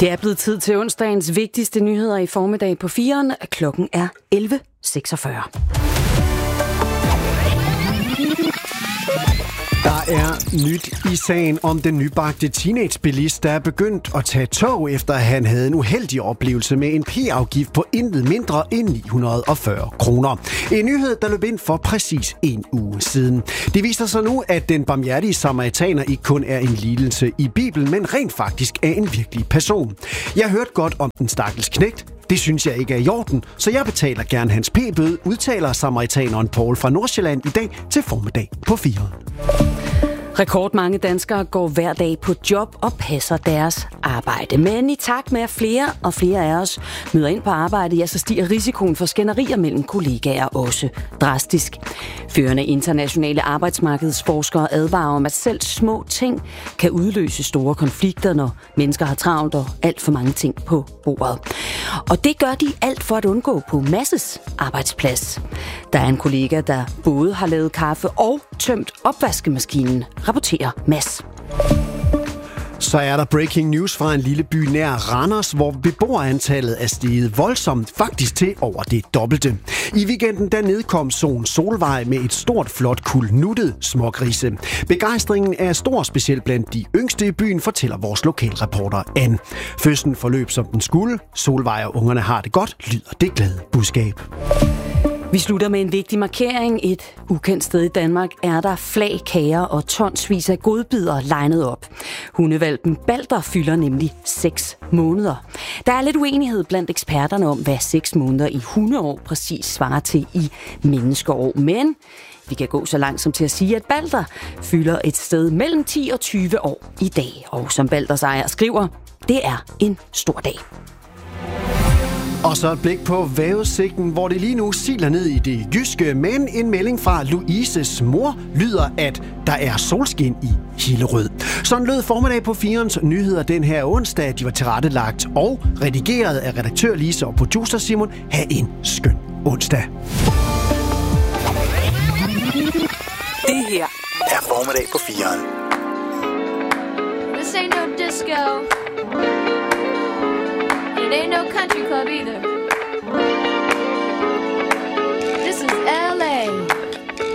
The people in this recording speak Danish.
Det er blevet tid til onsdagens vigtigste nyheder i formiddag på 4'eren. Klokken er 11.46. Der er nyt i sagen om den nybagte teenagebilist, der er begyndt at tage tog, efter at han havde en uheldig oplevelse med en p-afgift på intet mindre end 940 kroner. En nyhed, der løb ind for præcis en uge siden. Det viser sig nu, at den barmhjertige samaritaner ikke kun er en lidelse i Bibelen, men rent faktisk er en virkelig person. Jeg hørte godt om den stakkels knægt. Det synes jeg ikke er i orden, så jeg betaler gerne hans p-bøde, udtaler samaritaneren Paul fra Nordsjælland i dag til formiddag på 4'eren. Rekordmange danskere går hver dag på job og passer deres arbejde. Men i takt med, at flere og flere af os møder ind på arbejde, ja, så stiger risikoen for skænderier mellem kollegaer også drastisk. Førende internationale arbejdsmarkedsforskere advarer om, at selv små ting kan udløse store konflikter, når mennesker har travlt og alt for mange ting på bordet. Og det gør de alt for at undgå på Masses arbejdsplads. Der er en kollega, der både har lavet kaffe og tømt opvaskemaskinen, rapporterer Mads. Så er der breaking news fra en lille by nær Randers, hvor beboerantallet er steget voldsomt, faktisk til over det dobbelte. I weekenden der nedkom Sohn Solvej med et stort, flot kuld nuttet smågrise. Begejstringen er stor, specielt blandt de yngste i byen, fortæller vores lokalreporter Ann. Fødslen forløb som den skulle. Solvej og ungerne har det godt, lyder det glade budskab. Vi slutter med en vigtig markering. Et ukendt sted i Danmark er der flag, kager og tonsvis af godbidder legnet op. Hundehvalpen Balder fylder nemlig 6 måneder. Der er lidt uenighed blandt eksperterne om, hvad 6 måneder i hundeår præcis svarer til i menneskeår. Men vi kan gå så langt som til at sige, at Balder fylder et sted mellem 10 og 20 år i dag. Og som Balders ejer skriver, det er en stor dag. Og så et blik på vejrudsigten, hvor det lige nu siler ned i det jyske, men en melding fra Louises mor lyder, at der er solskin i Hillerød. Sådan lød formiddag på 4'erens nyheder den her onsdag. De var tilrettelagt og redigeret af redaktør Lise og producer Simon. Ha' en skøn onsdag. Det her er formiddag på 4'eren. This ain't no disco. It ain't no country club either.